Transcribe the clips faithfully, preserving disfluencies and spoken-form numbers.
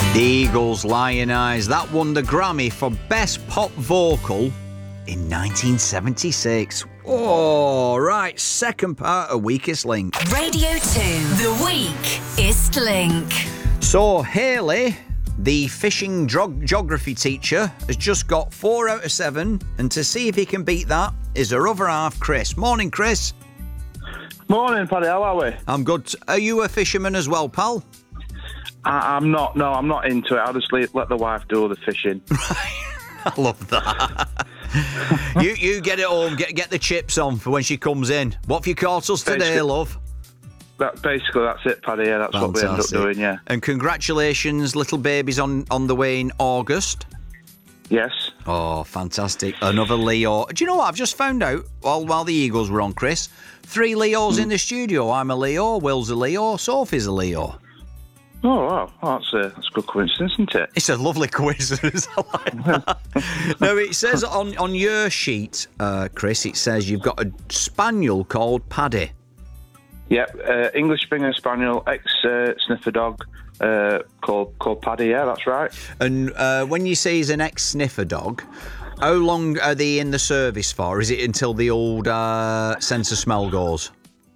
The Eagles' Lion Eyes, that won the Grammy for Best Pop Vocal in nineteen seventy-six. Oh, right, second part of Weakest Link. Radio two, The Weakest Link. So, Haley, the fishing drog- geography teacher, has just got four out of seven, and to see if he can beat that is her other half, Chris. Morning, Chris. Morning, Paddy. How are we? I'm good. Are you a fisherman as well, pal? I, I'm not. No, I'm not into it. I'll just leave, let the wife do all the fishing. I love that. you you get it home, get get the chips on for when she comes in. What have you caught us today, Basically- love? That, basically, that's it, Paddy. Yeah, that's what we end up Fantastic. doing, yeah. And congratulations, little baby's on, on the way in August. Yes. Oh, fantastic. Another Leo. Do you know what? I've just found out, while, while the Eagles were on, Chris, three Leos in the studio. I'm a Leo, Will's a Leo, Sophie's a Leo. Oh, wow. Oh, that's, a, that's a good coincidence, isn't it? It's a lovely coincidence. I like that. No, it says on, on your sheet, uh, Chris, it says you've got a spaniel called Paddy. Yep. Uh, English Springer Spaniel, ex-sniffer dog uh, called, called Paddy. Yeah, that's right. And uh, when you say he's an ex-sniffer dog, how long are they in the service for? Is it until the old uh, sense of smell goes?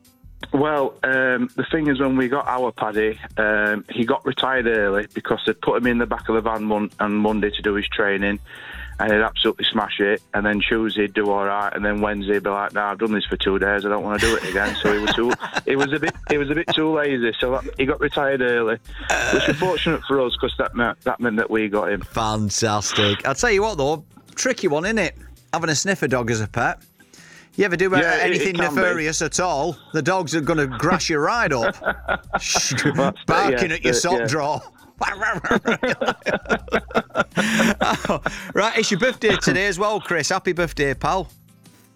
Well, um, the thing is, when we got our Paddy, um, he got retired early because they put him in the back of the van one, on Monday to do his training, and he'd absolutely smash it. And then Tuesday he'd do all right, and then Wednesday he'd be like, "Nah, I've done this for two days. I don't want to do it again." So he was too, he was a bit, he was a bit too lazy. So that, he got retired early, which was fortunate for us because that meant that meant that we got him. Fantastic. I'll tell you what, though, tricky one, isn't it? Having a sniffer dog as a pet. You ever do uh, Yeah, it- anything it can nefarious at all, the dogs are going to grass your ride up. That's Barking the- at your yeah, sock yeah. drawer. Oh, right, it's your birthday today as well, Chris. Happy birthday, pal.